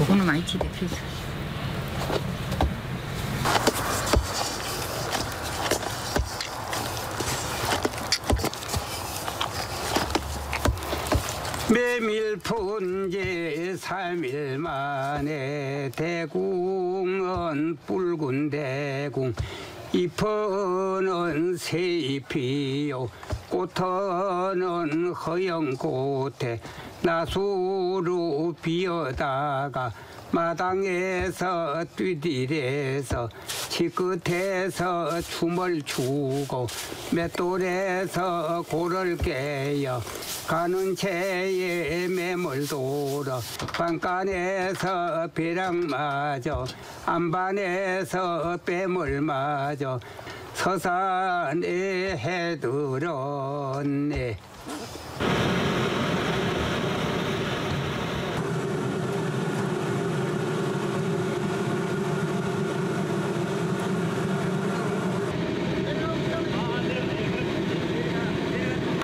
오늘 많이 대표서. 메밀 푼지 3일 만에 대궁은 붉은 대궁 잎은 새잎이요 꽃은 허영 꽃에 나수로 비어다가 마당에서 뛰디래서 치끝에서 춤을 추고 맷돌에서 고를 깨어 가는 채에 매물 돌아 방간에서 벼락 맞아 안반에서 뱀을 맞아 서산에 해들었네.